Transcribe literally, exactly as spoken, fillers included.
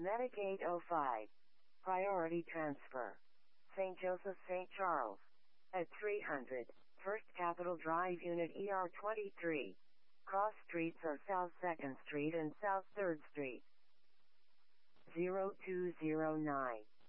Medic eight oh five. Priority transfer. Saint Joseph Saint Charles. At three hundred. First Capitol Drive Unit E R twenty-three. Cross streets are South second Street and South third Street. zero two zero nine.